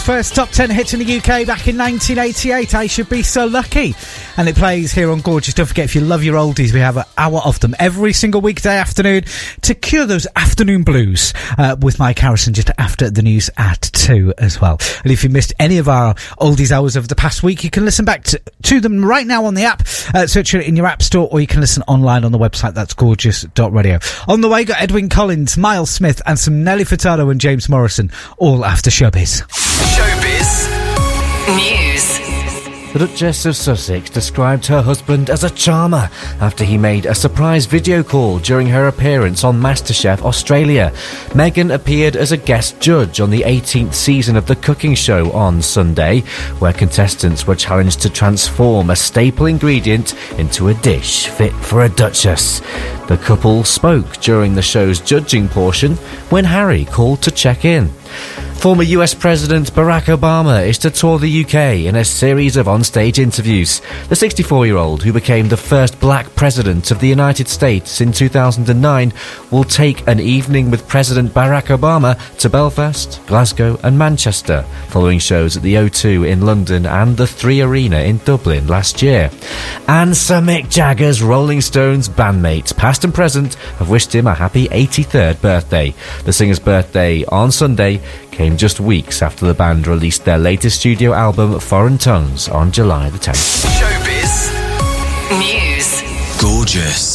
First top 10 hit in the UK back in 1988, I Should Be So Lucky. And it plays here on Gorgeous. Don't forget, if you love your oldies, we have an hour of them every single weekday afternoon to cure those afternoon blues with Mike Harrison just after the news at 2 as well. And if you missed any of our oldies hours of the past week, you can listen back to them right now on the app. Search it in your app store, or you can listen online on the website. That's gorgeous.radio. On the way, got Edwin Collins, Miles Smith, and some Nelly Furtado and James Morrison, all after Showbiz. Showbiz News. The Duchess of Sussex described her husband as a charmer after he made a surprise video call during her appearance on MasterChef Australia. Meghan appeared as a guest judge on the 18th season of the cooking show on Sunday, where contestants were challenged to transform a staple ingredient into a dish fit for a duchess. The couple spoke during the show's judging portion when Harry called to check in. Former US President Barack Obama is to tour the UK in a series of onstage interviews. The 64-year-old, who became the first black president of the United States in 2009, will take an evening with President Barack Obama to Belfast, Glasgow and Manchester, following shows at the O2 in London and the 3 Arena in Dublin last year. And Sir Mick Jagger's Rolling Stones bandmates, past and present, have wished him a happy 83rd birthday. The singer's birthday on Sunday came just weeks after the band released their latest studio album, Foreign Tongues, on July the 10th. Showbiz News. Gorgeous.